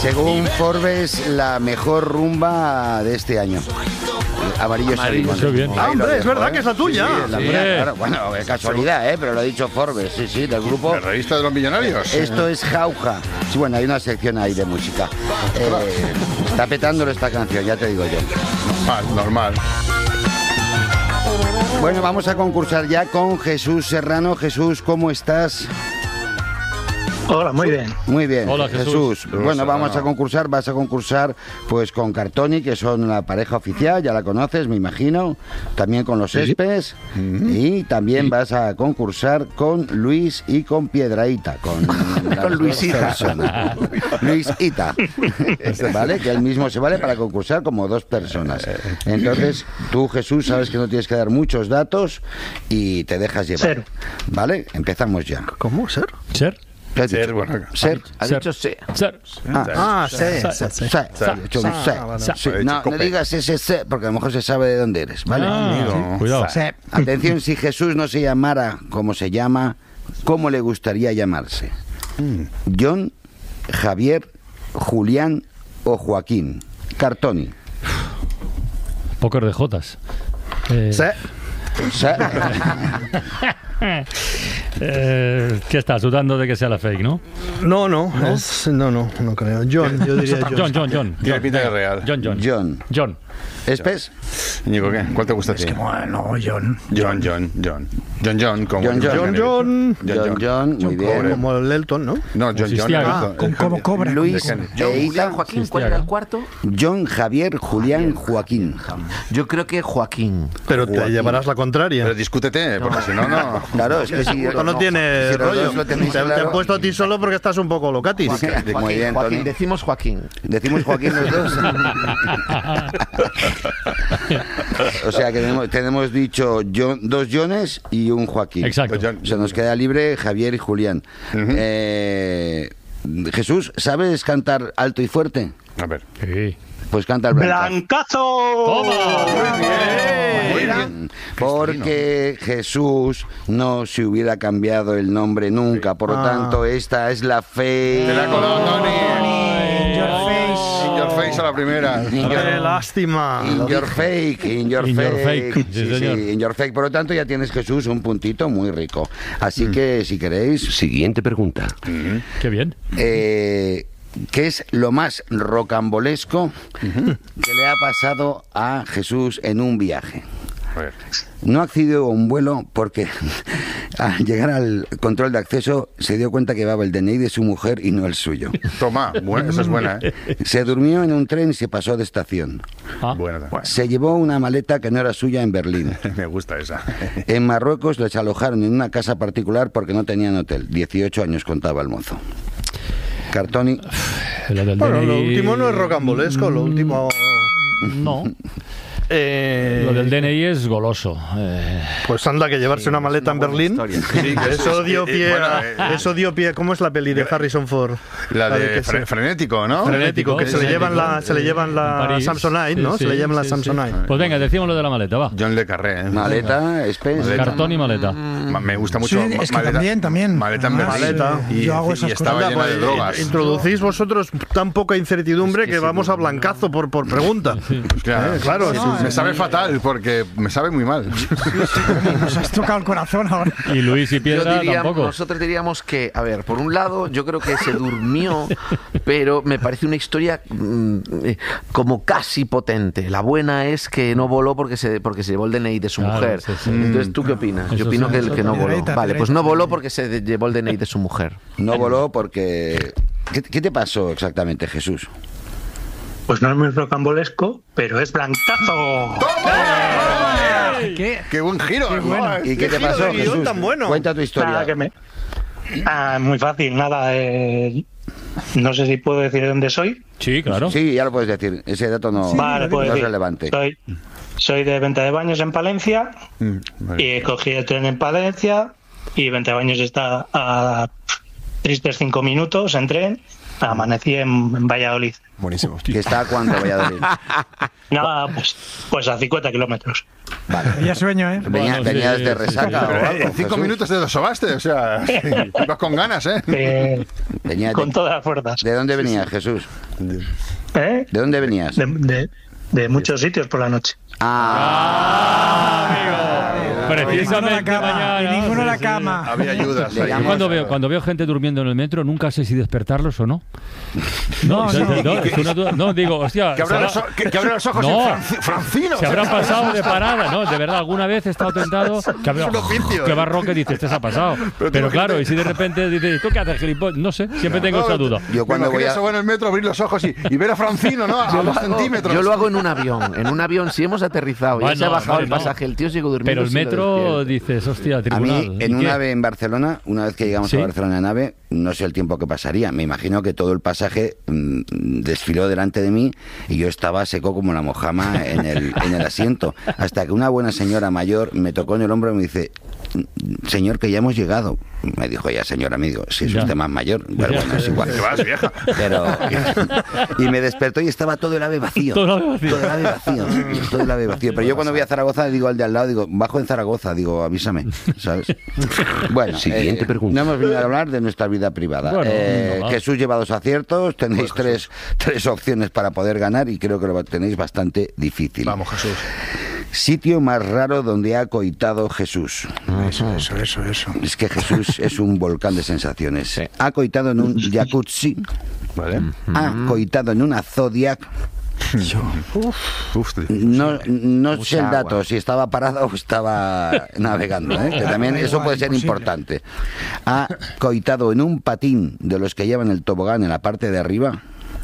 Según Forbes, la mejor rumba de este año. Amarillo Limón. Bien. Hombre, es verdad que es la tuya. Sí, la mía, claro. Bueno, es casualidad, pero lo ha dicho Forbes, sí, del grupo. ¿La revista de los millonarios? Esto es Jauja. Sí, bueno, hay una sección ahí de música. Está petándolo esta canción, ya te digo yo. Normal. Bueno, vamos a concursar ya con Jesús Serrano. Jesús, ¿cómo estás? Hola, muy bien. Muy bien. Hola, Jesús. Bueno, vas a concursar pues con Cartoni, que son la pareja oficial, ya la conoces, me imagino, también con los Espes, y también vas a concursar con Luis y con Piedrahíta, con Luisita. Luisita, ¿vale? Que él mismo se vale para concursar como dos personas. Entonces, tú, Jesús, sabes que no tienes que dar muchos datos y te dejas llevar. Ser. ¿Vale? Empezamos ya. ¿Cómo? ¿Ser? ¿Ser? ¿Qué has dicho? Ser, bueno. Ser. Ha dicho sí. Ser. No digas ese porque a lo mejor se sabe de dónde eres, ¿vale? Cuidado. Atención, si Jesús no se llamara como se llama, ¿cómo le gustaría llamarse? John, Javier, Julián o Joaquín. Cartoni. Póker de Jotas. ¿Qué estás dudando de que sea la fake, no? No creo. John, yo diría John. Tiene pinta de real. John. ¿Espes? Ñigo, ¿qué? ¿Cuál te gusta a ti? Bueno, John. John, como John, muy bien. Como el Elton, ¿no? No, John. ¿Cómo cobra? Luis, Julián, Joaquín, ¿cuál era el cuarto? John, Javier, Julián, Joaquín. Yo creo que Joaquín. Pero te llevarás la contraria. Pero discútete, porque si no, no. Claro, es que si Esto no tiene rollo. Te he puesto a ti solo porque estás un poco locatis. Muy bien, Joaquín, Tony. decimos Joaquín. Decimos Joaquín los dos. O sea que tenemos dicho dos Johnes y un Joaquín. Exacto. O sea, nos queda libre Javier y Julián. Jesús, ¿sabes cantar alto y fuerte? A ver. Sí. Pues canta el Blancazo. ¡Blancazo! Muy bien. Porque Jesús no se hubiera cambiado el nombre nunca. Por lo tanto, esta es la fe. Te la coló, Tony. In your face a la primera. ¡Qué lástima! In your fake. In your fake. Sí, señor. In your fake. Por lo tanto, ya tienes, Jesús, un puntito muy rico. Así que, si queréis... Siguiente pregunta. Qué bien. ¿Qué es lo más rocambolesco que le ha pasado a Jesús en un viaje? A ver. No accedió a un vuelo porque al llegar al control de acceso se dio cuenta que llevaba el DNI de su mujer y no el suyo. Toma, esa es buena, ¿eh? Se durmió en un tren y se pasó de estación. Buena. Se llevó una maleta que no era suya en Berlín. Me gusta esa. En Marruecos les alojaron en una casa particular porque no tenían hotel. 18 años contaba el mozo. Cartoni. Bueno, lo último no es rocambolesco, lo último... No. Lo del DNI es goloso. Pues anda, que llevarse una maleta en Berlín. Sí, Eso dio pie eso dio pie. ¿Cómo es la peli de Harrison Ford? La de Frenético, ¿no? Frenético, que se le llevan la Samsonite, ¿no? Sí, se le llevan la sí. Samsonite. Pues venga, decimos lo de la maleta, va. John Le Carré, ¿eh? Maleta, Spence. Cartón y maleta. Me gusta mucho. Sí, es que también. Maleta en Berlín. Maleta. Yo hago esas y estaba cosas. llena de drogas. Introducís vosotros tan poca incertidumbre que vamos a blancazo por pregunta. Claro, me sabe fatal porque me sabe muy mal. Nos has tocado el corazón ahora. Y Luis y Piedra tampoco. Nosotros diríamos que, a ver, por un lado, yo creo que se durmió, pero me parece una historia como casi potente. La buena es que no voló porque se llevó el DNI de su mujer. Sí. Entonces, ¿tú qué opinas? Yo opino que no voló. Vale, pues no voló porque se llevó el DNI de su mujer. No voló porque... ¿Qué te pasó exactamente, Jesús? Pues no es muy rocambolesco, pero es Blancazo. ¡Qué buen giro! Qué bueno. ¿Y qué te pasó, de guión Jesús? tan bueno. Cuenta tu historia. Nada, muy fácil, nada. No sé si puedo decir de dónde soy. Sí, claro. Sí, ya lo puedes decir. Ese dato no, Vale, no es decir. relevante. Soy de Venta de Baños en Palencia y cogí el tren en Palencia y Venta de Baños está a tristes 5 minutos en tren Amanecí en Valladolid. Buenísimo. ¿Que está a cuánto Valladolid? Nada, pues a 50 kilómetros. Vale. Ya sueño, ¿eh? Venía desde resaca o Pero algo, en 5 Jesús. minutos te lo sobaste, o sea, ibas con ganas, ¿eh? Venía Con todas las fuerzas. ¿De dónde venías, Jesús? ¿Eh? ¿De dónde venías? De muchos sitios por la noche. Precisamente mañana. Y ninguno a la Sí, sí. cama. Había ayudas. Le ahí. llamo- Cuando veo gente durmiendo en el metro, nunca sé si despertarlos o no. No, Es una duda. No, digo, hostia. Que abra los ojos No. Francino. Se habrán pasado de parada, ¿no? De verdad, alguna vez he estado tentado. Que Es un oficio. que barro que dices, te ha pasado. Pero claro, y si de repente dices, ¿tú qué haces, gilipollas? No sé, siempre tengo esa duda. Yo cuando voy a... eso en el metro, abrir los ojos y ver a Francino, ¿no? A 2 centímetros. Yo lo hago en un avión. En un avión, si hemos aterrizado y ya Bueno, se ha bajado vale, el no. pasaje, el tío sigue durmiendo. Pero el si lo metro despierta. dices, hostia, A tribunal. mí, ¿Y en qué? una ave en Barcelona, una vez que llegamos ¿Sí? a Barcelona en AVE, no sé el tiempo que pasaría. Me imagino que todo el pasaje desfiló delante de mí y yo estaba seco como la mojama en el asiento. Hasta que una buena señora mayor me tocó en el hombro y me dice, señor, que ya hemos llegado. Me dijo, ya señora, me digo, si es Ya. usted más mayor. Pero bueno, es igual. Que vas, vieja. Pero, y me despertó y estaba todo el ave vacío. Todo el ave vacío. Todo el ave vacío. Todo el ave vacío. Pero yo cuando voy a Zaragoza digo al de al lado, digo, bajo en Zaragoza, digo, avísame, ¿sabes? Bueno, Siguiente pregunta. no hemos venido a hablar de nuestra vida privada. Bueno, no, va. Jesús lleva 2 aciertos, tenéis tres opciones para poder ganar y creo que lo tenéis bastante difícil. Vamos, Jesús. Sitio más raro donde ha coitado Jesús. Eso. Es que Jesús es un volcán de sensaciones. Ha coitado en un jacuzzi, Vale. ha coitado en una Zodiac. Uf, No sé el agua. dato, si estaba parado o estaba navegando, ¿eh? Que también Da eso igual, puede ser imposible. importante. Ha coitado en un patín de los que llevan el tobogán en la parte de arriba,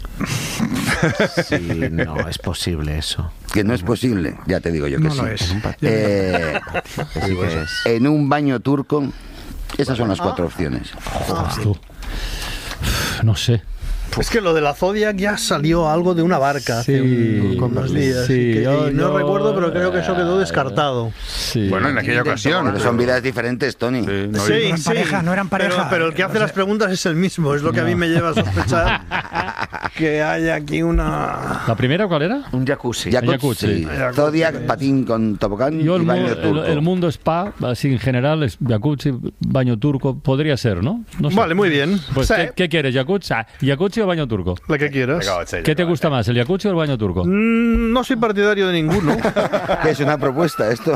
Sí, no, es posible eso. que no es posible, ya te digo yo que No sí. lo es. Sí que es. En un baño turco, esas son las 4 opciones. Ostras, tú. No sé. Es que lo de la Zodiac ya salió algo de una barca hace unos días. sí, y yo- no yo- recuerdo, pero creo que eso quedó descartado. Sí. Bueno, en aquella ocasión. Pero son vidas diferentes, Tony. Sí, no, Sí, eran pareja, no eran pareja. Pero el que hace las preguntas es el mismo. Es lo que a mí me lleva a sospechar que haya aquí una... ¿La primera cuál era? Un jacuzzi. Jacuzzi, Zodiac, patín con tobogán Yo y baño turco. el mundo spa, así en general, es jacuzzi, baño turco, podría ser, ¿no? No sé. Vale, muy bien. Pues, Sí, ¿qué quieres, jacuzzi? ¿Jacuzzi o baño turco? la que quieras. ¿Qué te gusta más, el jacuzzi o el baño turco? No soy partidario de ninguno. Es una propuesta esto.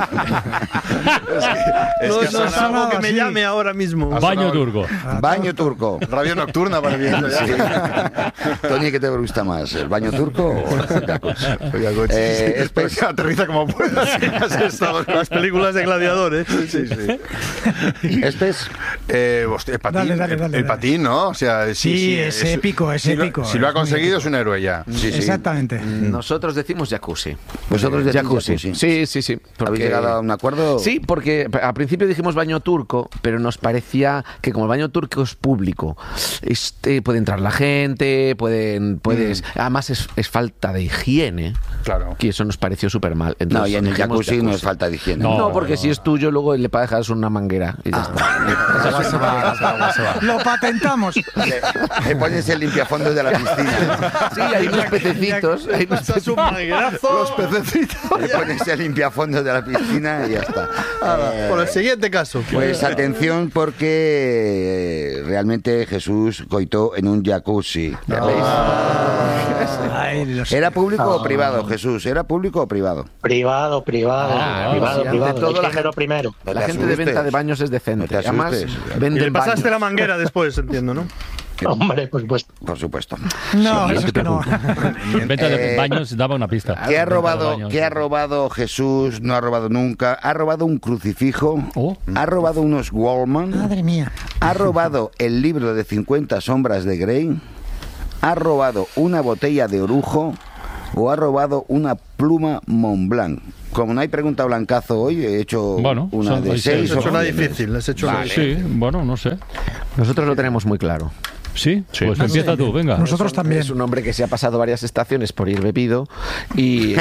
No es algo que me así. llame ahora mismo. Baño turco. Baño turco. Radio nocturna para mí. Tony, ¿qué te gusta más? ¿El baño turco o el jacuzzi? Pero que aterriza como puedas. Has estado en Las películas de gladiadores. Sí, sí. ¿Espes? Hostia, el patín, Dale, el dale. patín, ¿no? O sea, Sí, es épico, es si épico. Si lo ha Es muy conseguido, es un héroe ya. Sí, sí. Exactamente. Nosotros decimos jacuzzi. ¿Vosotros decís Jacuzzi. jacuzzi? Sí, sí, sí. ¿Habéis llegado a un acuerdo? Sí, porque al principio dijimos baño turco, pero nos parecía que como el baño turco es público, puede entrar la gente, puedes... Además es falta de higiene. Claro. Que eso nos pareció súper mal. No, y en el dijimos jacuzzi no es falta de higiene. No. No, porque si es tuyo, luego le dejas una manguera y ya está. Lo patentamos. Le pones el limpiafondos de la piscina. Sí, hay unos pececitos. Hay unos Estás un manguerazo. Los pececitos. Le pones el limpiafondos de la piscina y ya está. Por el siguiente caso. Pues atención porque realmente Jesús coitó en un jacuzzi. ¿Ya veis? Ay, los- ¿Era público o privado, Jesús? ¿Era público o privado? Privado. sí, ante todo El la género primero. No La te gente de asustes. venta de baños es No decente. te Además, asustes. Y venden le pasaste baños. la manguera después, entiendo, ¿no? Hombre, por supuesto. Por supuesto. No, eso es que no. En venta de baños daba una pista. ¿Qué ha Venta de robado, baños. ¿Qué ha robado Jesús? No ha robado nunca. Ha robado un crucifijo. Oh. Ha robado unos Wallman. Madre mía. Ha robado el libro de 50 sombras de Grey. Ha robado una botella de orujo. O ha robado una pluma Montblanc. Como no hay pregunta blancazo hoy, he hecho Bueno, una son de hoy 6. Has hecho una difícil. Has hecho una Sí, bueno, no sé. Nosotros lo tenemos muy claro. ¿Sí? Pues empieza tú, venga. Nosotros también. Es un hombre que se ha pasado varias estaciones por ir bebido y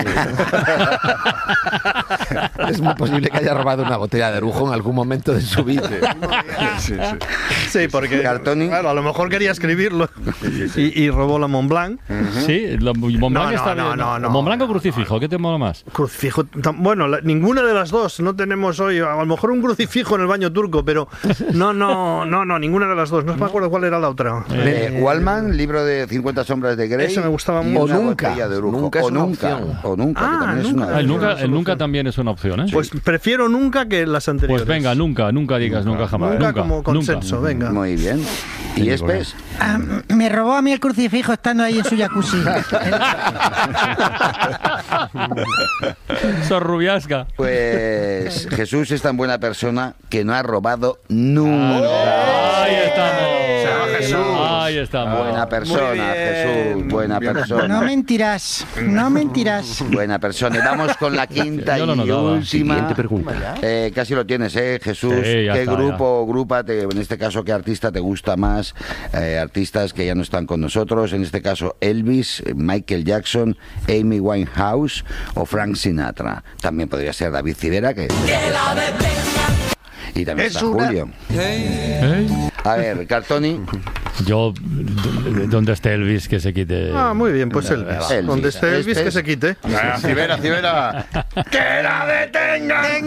es muy posible que haya robado una botella de Orujo en algún momento de su vida. Sí, porque Cartoni. claro, a lo mejor quería escribirlo y robó la Montblanc. Sí, Montblanc está bien. no. ¿Montblanc o crucifijo? ¿Qué te mola más? Crucifijo. Bueno, ninguna de las dos. No tenemos hoy. A lo mejor un crucifijo en el baño turco, pero no, ninguna de las dos. No me acuerdo cuál era la otra. Wallman, libro de 50 sombras de Grey. Eso me gustaba y mucho. una O nunca. botella de Orujo. Nunca es o una nunca. opción. O nunca, que también es nunca. una El opción. nunca también es una opción, ¿eh? Pues prefiero nunca que las anteriores. Pues venga, nunca digas nunca jamás. Nunca como consenso, venga. Muy bien. ¿Y Espes? Me robó a mí el crucifijo estando ahí en su jacuzzi. Sorrubiasca. Pues Jesús es tan buena persona que no ha robado nunca. Ahí estamos. Ahí estamos. Buena persona, Muy bien. Jesús. Buena persona. No mentirás, no mentirás. Buena persona. Y vamos con la quinta Yo lo y notaba. última. Siguiente pregunta. Casi lo tienes, Jesús. Sí, ya ¿Qué está, grupo o grupa, en este caso, qué artista te gusta más? Artistas que ya no están con nosotros. En este caso, Elvis, Michael Jackson, Amy Winehouse o Frank Sinatra. También podría ser David Civera, que y también está Julio. A ver, Cartoni. Yo, donde esté Elvis, que se quite. Muy bien, pues Elvis. Elvis. Donde esté Elvis, Este que es- se quite. Civera. ¡Que la detengan!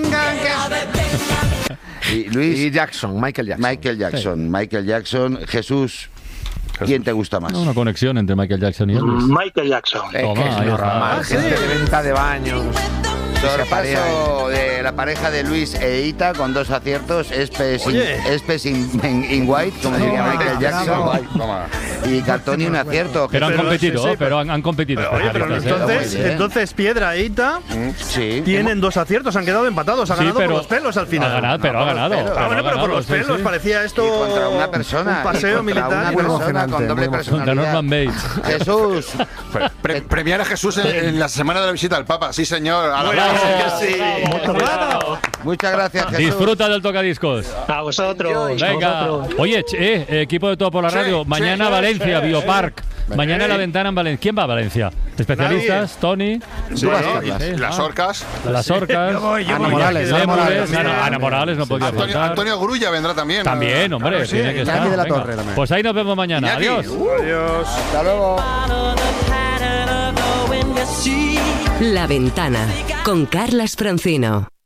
Y Luis. Y Jackson, Michael Jackson. Michael Jackson. Jesús. ¿Quién te gusta más? Una conexión entre Michael Jackson y Elvis. Michael Jackson. Toma, Que es ahí normal, está. gente de venta de baños. Sorpaso de la pareja de Luis e Ita con 2 aciertos. Espes in white, como diría Michael Jackson. Toma. Y Cartoni un acierto. Pero han Pero competido, sí, sí, pero han competido. Oye, pero especialistas, ¿eh? Muy bien. entonces Piedra e Ita Sí. tienen 2 aciertos, han quedado empatados. Ha Sí, ganado pero por los pelos al final. Ha ganado, pero ha ganado. pelos. Ah, bueno, pero por los sí, pelos sí. parecía esto Y contra una persona. un paseo y contra militar. Una persona con doble Contra personalidad. Norman Bates. Jesús. Premiar a Jesús en la semana de la visita al Papa. Sí, señor. A la Bravo, sí. Muchas gracias, Jesús. Disfruta del tocadiscos. A vosotros. Venga. Oye, equipo de Todo por la Radio. Mañana Valencia, Biopark. Mañana en la ventana en Valencia. ¿Quién va a Valencia? ¿Especialistas? Tony. Las orcas. Las orcas. Ana Morales, Ana Morales. Ana Morales no podía faltar. Antonio Grulla vendrá también. También, hombre, tiene que estar. de la Venga. Torre también. Pues ahí nos vemos mañana. Iñaki. Adiós. Adiós. Hasta luego. La Ventana con Carlas Francino.